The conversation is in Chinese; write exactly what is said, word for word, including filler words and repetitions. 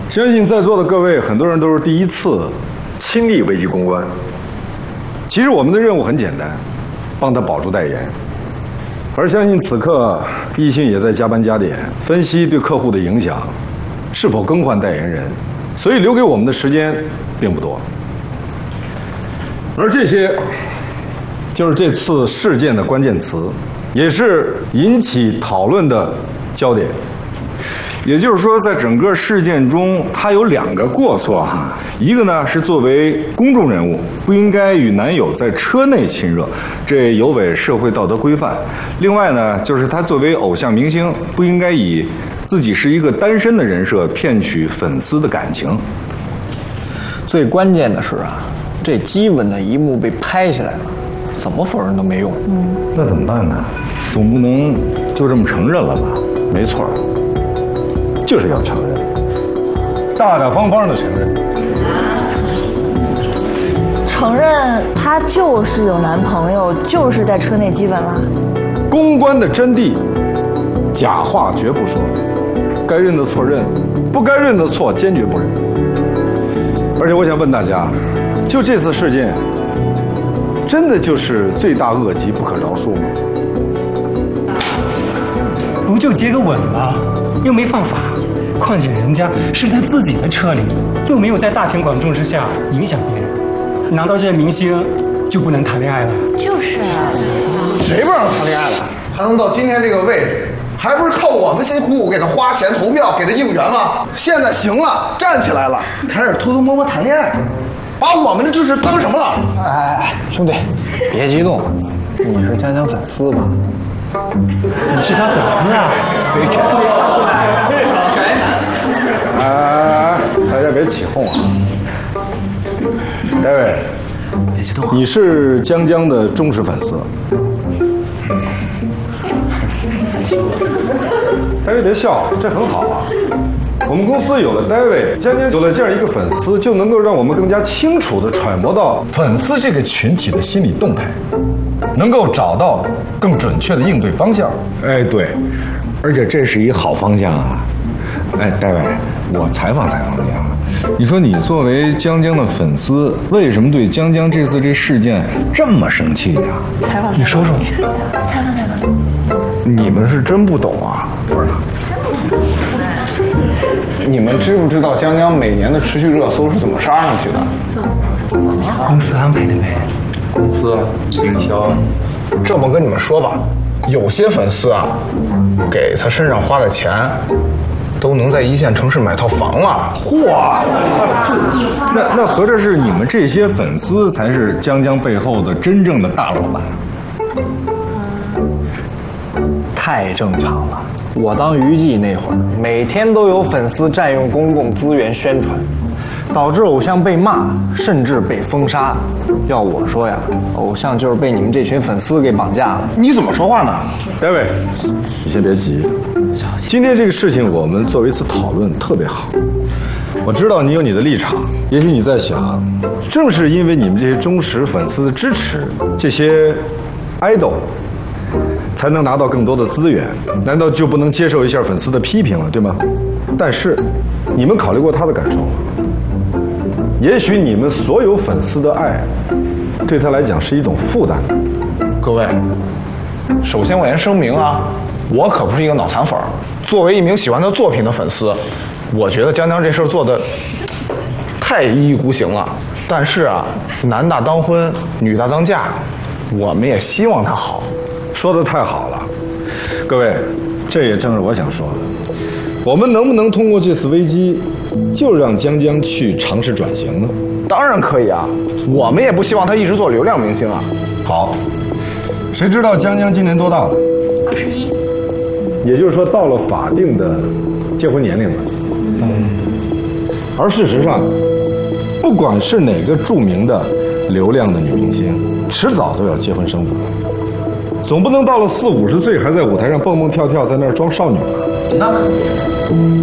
相信在座的各位，很多人都是第一次亲历危机公关。其实我们的任务很简单，帮他保住代言。而相信此刻，易迅也在加班加点分析对客户的影响，是否更换代言人，所以留给我们的时间并不多。而这些，就是这次事件的关键词，也是引起讨论的焦点。也就是说，在整个事件中，他有两个过错哈。一个呢是作为公众人物，不应该与男友在车内亲热，这有违社会道德规范；另外呢，就是他作为偶像明星，不应该以自己是一个单身的人设骗取粉丝的感情。 最关键的是啊，这激吻的一幕被拍下来了，怎么否认都没用。 嗯，那怎么办呢？总不能就这么承认了吧？没错。就是要承认，大大方方的承认。 承认她就是有男朋友，就是在车内激吻了。 公关的真谛，假话绝不说，该认的错认，不该认的错坚决不认。而且我想问大家，就这次事件，真的就是罪大恶极、不可饶恕吗？ 不就接个吻吗？又没犯法，况且人家是在自己的车里，又没有在大庭广众之下影响别人，难道这明星就不能谈恋爱了？ 就是啊， 谁不让他谈恋爱了？他能到今天这个位置，还不是靠我们辛辛苦苦给他花钱投票，给他应援吗？现在行了，站起来了，开始偷偷摸摸谈恋爱，把我们的支持当什么了？ 哎哎哎，兄弟，别激动，你是江江粉丝吧？ 你是他粉丝啊？ 非常。 哎哎哎，大家别起哄啊！戴维， 别激动， 你是江江的忠实粉丝。戴维别笑，这很好啊。我们公司有了戴维，江江有了这样一个粉丝，就能够让我们更加清楚地揣摩到粉丝这个群体的心理动态，能够找到更准确的应对方向。 哎，对，而且这是一好方向啊！哎，戴维，我采访采访你啊，你说你作为江江的粉丝，为什么对江江这次这事件这么生气呀？ 采访你说说， 采访采访。 你们是真不懂啊！不知道。你们知不知道江江每年的持续热搜是怎么杀上去的？ 公司安排的呗。 公司营销， 这么跟你们说吧，有些粉丝啊，给他身上花的钱，都能在一线城市买套房了。 嚯！那那合着是你们这些粉丝才是江江背后的真正的大老板？ 太正常了。我当娱记那会儿，每天都有粉丝占用公共资源宣传，导致偶像被骂，甚至被封杀。要我说呀，偶像就是被你们这群粉丝给绑架了。 你怎么说话呢？ 戴维，你先别急。今天这个事情我们作为一次讨论特别好。我知道你有你的立场，也许你在想，正是因为你们这些忠实粉丝的支持，这些 idol 才能拿到更多的资源，难道就不能接受一下粉丝的批评了，对吗？但是，你们考虑过他的感受吗？也许你们所有粉丝的爱，对他来讲是一种负担。 各位，首先我先声明啊，我可不是一个脑残粉儿。作为一名喜欢他作品的粉丝，我觉得江江这事儿做的太一意孤行了。但是啊，男大当婚，女大当嫁，我们也希望他好。 说得太好了，各位，这也正是我想说的。我们能不能通过这次危机，就让江江去尝试转型呢？ 当然可以啊，我们也不希望他一直做流量明星啊。 好，谁知道江江今年多大了？ 二十一。 也就是说，到了法定的结婚年龄了。嗯。而事实上，不管是哪个著名的流量的女明星，迟早都要结婚生子。总不能到了四五十岁还在舞台上蹦蹦跳跳，在那儿装少女吧？ 那